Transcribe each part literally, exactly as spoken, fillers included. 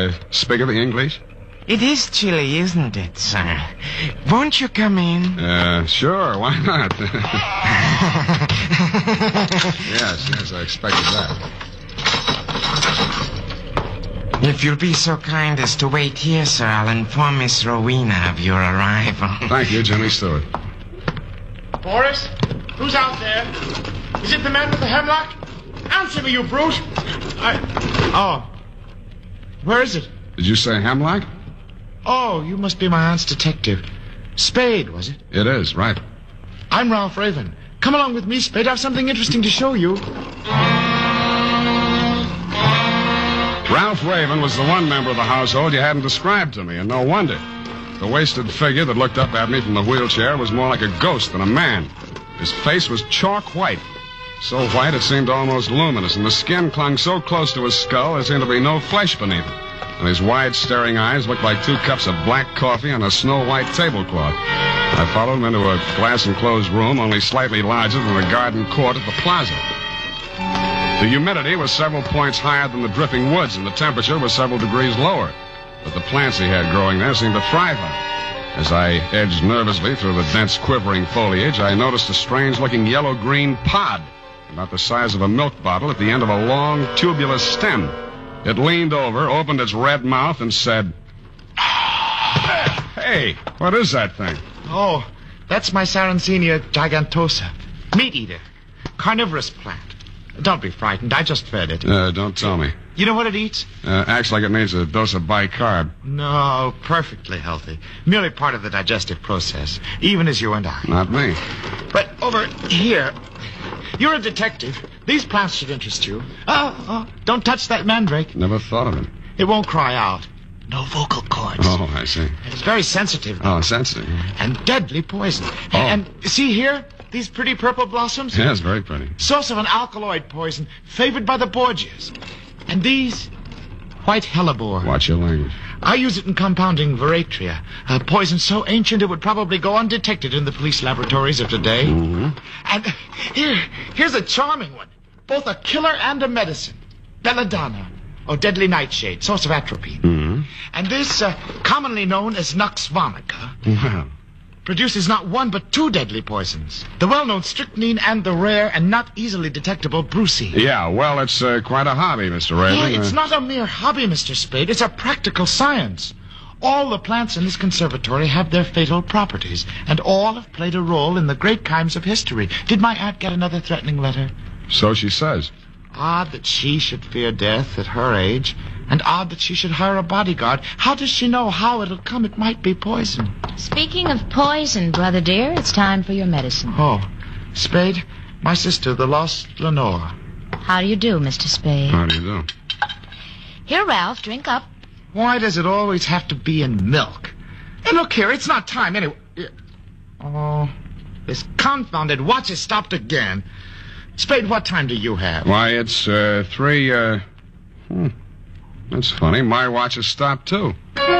uh, speak of the English? It is chilly, isn't it, sir? Won't you come in? Uh, sure, why not? yes, yes, I expected that. If you'll be so kind as to wait here, sir, I'll inform Miss Rowena of your arrival. Thank you, Jimmy Stewart. Boris? Who's out there? Is it the man with the hemlock? Answer me, you brute! I... Oh. Where is it? Did you say Hemlock? Oh, you must be my aunt's detective. Spade, was it? It is, right. I'm Ralph Raven. Come along with me, Spade. I have something interesting to show you. Ralph Raven was the one member of the household you hadn't described to me, and no wonder. The wasted figure that looked up at me from the wheelchair was more like a ghost than a man. His face was chalk white. So white it seemed almost luminous, and the skin clung so close to his skull there seemed to be no flesh beneath it. And his wide, staring eyes looked like two cups of black coffee on a snow-white tablecloth. I followed him into a glass-enclosed room only slightly larger than the garden court at the plaza. The humidity was several points higher than the dripping woods, and the temperature was several degrees lower. But the plants he had growing there seemed to thrive on it. As I edged nervously through the dense, quivering foliage, I noticed a strange-looking yellow-green pod, about the size of a milk bottle at the end of a long, tubular stem. It leaned over, opened its red mouth, and said, "Hey, what is that thing?" Oh, that's my Sarracenia gigantosa. Meat eater. Carnivorous plant. Don't be frightened. I just fed it. Uh, don't tell me. You know what it eats? Uh, acts like it needs a dose of bicarb. No, perfectly healthy. Merely part of the digestive process, even as you and I. Not me. But over here, you're a detective. These plants should interest you. Oh, oh, don't touch that mandrake. Never thought of it. It won't cry out. No vocal cords. Oh, I see. It's very sensitive, though. Oh, sensitive. And deadly poison. Oh. And see here? These pretty purple blossoms? Yes, very pretty. Source of an alkaloid poison favored by the Borgias. And these? White hellebore. Watch your language. I use it in compounding Veratria, a poison so ancient it would probably go undetected in the police laboratories of today. Mm-hmm. And here, here's a charming one. Both a killer and a medicine. Belladonna, or deadly nightshade, source of atropine. Mm-hmm. And this, uh, commonly known as Nux vomica, Well, produces not one but two deadly poisons. The well-known strychnine and the rare and not easily detectable brucine. yeah, well, it's uh, quite a hobby, Mister Raven. Yeah, it's Uh, not a mere hobby, Mister Spade. It's a practical science. All the plants in this conservatory have their fatal properties, and all have played a role in the great crimes of history. Did my aunt get another threatening letter? So she says. Odd that she should fear death at her age, and odd that she should hire a bodyguard. How does she know how it'll come? It might be poison. Speaking of poison, brother dear, it's time for your medicine. Oh, Spade, my sister, the lost Lenore. How do you do, Mister Spade? How do you do? Here, Ralph, drink up. Why does it always have to be in milk? And look here, it's not time anyway. Oh, this confounded watch has stopped again. Spade, what time do you have? Why, it's uh, three, uh... Hmm. That's funny. My watch has stopped, too.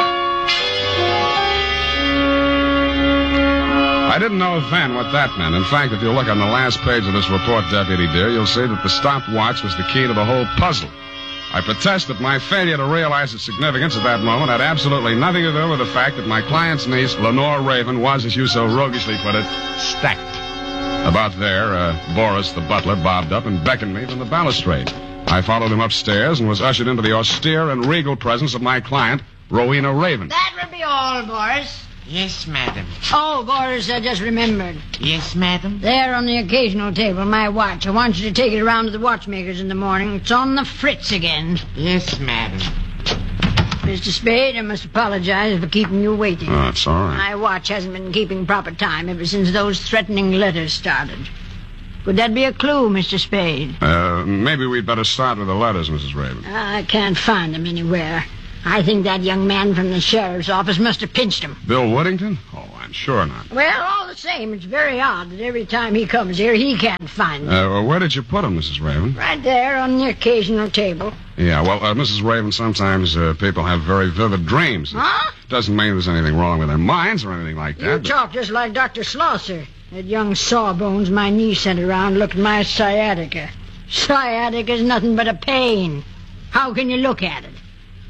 I didn't know then what that meant. In fact, if you look on the last page of this report, Deputy dear, you'll see that the stopwatch was the key to the whole puzzle. I protest that my failure to realize its significance at that moment had absolutely nothing to do with the fact that my client's niece, Lenore Raven, was, as you so roguishly put it, stacked. About there, uh, Boris, the butler, bobbed up and beckoned me from the balustrade. I followed him upstairs and was ushered into the austere and regal presence of my client, Rowena Raven. That will be all, Boris. Yes, madam. Oh, Boris, I just remembered. Yes, madam. There on the occasional table, my watch. I want you to take it around to the watchmakers in the morning. It's on the fritz again. Yes, madam. Mister Spade, I must apologize for keeping you waiting. Oh, it's all right. My watch hasn't been keeping proper time ever since those threatening letters started. Could that be a clue, Mister Spade? Uh, maybe we'd better start with the letters, Missus Raven. I can't find them anywhere. I think that young man from the sheriff's office must have pinched him. Bill Woodington? Oh, I'm sure not. Well, all the same, it's very odd that every time he comes here, he can't find them. Uh, well, where did you put them, Missus Raven? Right there on the occasional table. Yeah, well, uh, Missus Raven, sometimes uh, people have very vivid dreams. Huh? Doesn't mean there's anything wrong with their minds or anything like that. You but- talk just like Doctor Slosser. That young sawbones my niece sent around looked at my sciatica. Sciatica's nothing but a pain. How can you look at it?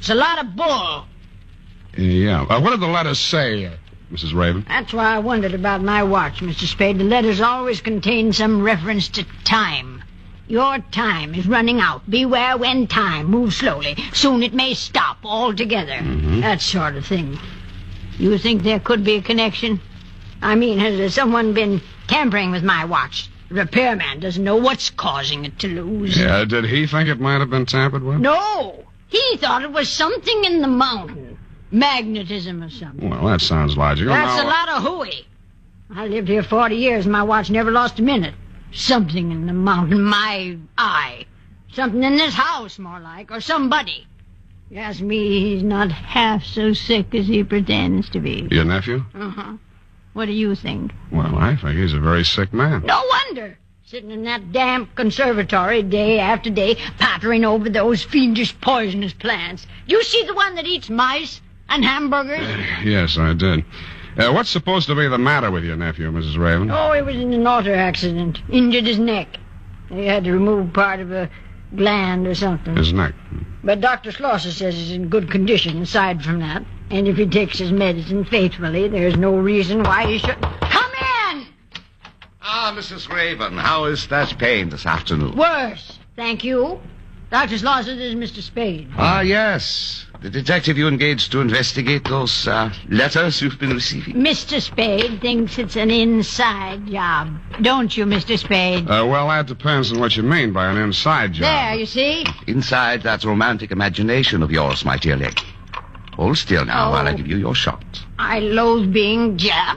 It's a lot of bull. Yeah. Uh, what did the letters say, uh, Missus Raven? That's why I wondered about my watch, Mister Spade. The letters always contain some reference to time. Your time is running out. Beware when time moves slowly. Soon it may stop altogether. Mm-hmm. That sort of thing. You think there could be a connection? I mean, has someone been tampering with my watch? The repairman doesn't know what's causing it to lose. Yeah, did he think it might have been tampered with? No. He thought it was something in the mountain. Magnetism or something. Well, that sounds logical. That's Now, a lot of hooey. I lived here forty years and my watch never lost a minute. Something in the mountain, my eye. Something in this house, more like, or somebody. You ask me, he's not half so sick as he pretends to be. Your nephew? Uh-huh. What do you think? Well, I think he's a very sick man. No wonder. Sitting in that damp conservatory day after day, pottering over those fiendish poisonous plants. You see the one that eats mice and hamburgers? Uh, yes, I did. Uh, what's supposed to be the matter with your nephew, Missus Raven? Oh, he was in an auto accident. Injured his neck. They had to remove part of a gland or something. His neck. But Doctor Schlosser says he's in good condition aside from that. And if he takes his medicine faithfully, there's no reason why he shouldn't. Come in! Ah, Missus Raven, how is that pain this afternoon? Worse, thank you. Doctor Schlosser, this is Mister Spade. Ah, yes. The detective you engaged to investigate those uh, letters you've been receiving. Mister Spade thinks it's an inside job. Don't you, Mister Spade? Uh, well, that depends on what you mean by an inside job. There, you see? Inside that romantic imagination of yours, my dear lady. Hold still now Oh. while I give you your shot. I loathe being jabbed.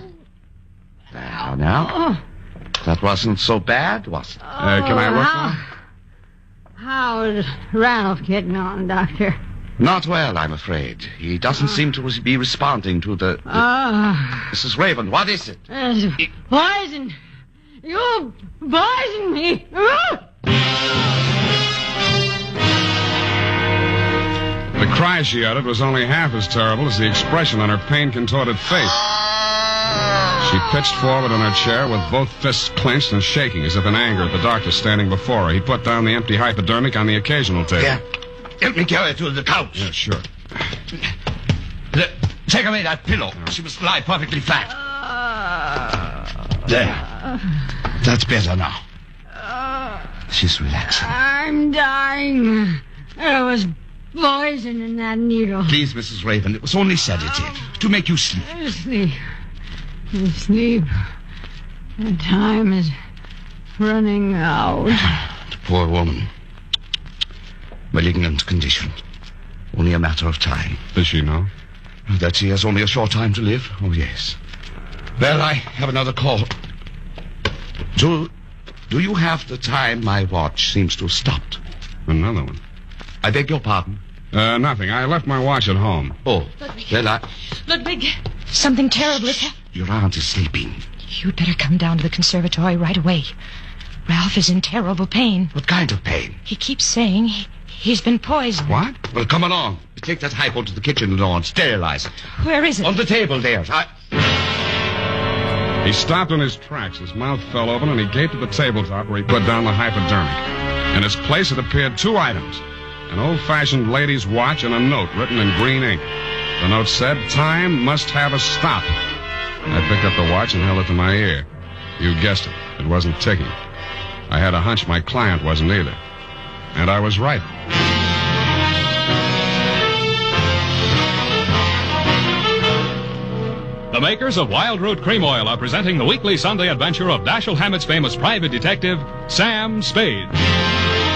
Now, now. Oh, That wasn't so bad, was it? Uh, can I look how, now? how is Ralph getting on, Doctor? Not well, I'm afraid. He doesn't seem to be responding to the... the- Ah, Missus Raven, what is it? uh, poison. You poisoned me. Ah! The cry she uttered was only half as terrible as the expression on her pain-contorted face. She pitched forward in her chair with both fists clenched and shaking as if in anger at the doctor standing before her. He put down the empty hypodermic on the occasional table. Here, help me carry her to the couch. Yeah, sure. Le- Take away that pillow. She must lie perfectly flat. There. That's better now. She's relaxing. I'm dying. There was poison in that needle. Please, Missus Raven, it was only sedative to make you sleep. Sleep. Sleep. The time is running out. The poor woman. Malignant condition. Only a matter of time. Does she know? That she has only a short time to live? Oh, yes. Well, I have another call. Do, do you have the time my watch seems to have stopped? Another one. I beg your pardon? Uh, nothing. I left my watch at home. Oh, well, I... Ludwig, something terrible has happened. Your aunt is sleeping. You'd better come down to the conservatory right away. Ralph is in terrible pain. What kind of pain? He keeps saying he, he's been poisoned. What? Well, come along. Take that hypo to the kitchen door and sterilize it. Where is it? On the table there. I... He stopped in his tracks. His mouth fell open, and he gaped at the tabletop where he put down the hypodermic. In its place, it appeared two items. An old-fashioned lady's watch and a note written in green ink. The note said, "Time must have a stop." I picked up the watch and held it to my ear. You guessed it. It wasn't ticking. I had a hunch my client wasn't either. And I was right. The makers of Wild Root Cream Oil are presenting the weekly Sunday adventure of Dashiell Hammett's famous private detective, Sam Spade.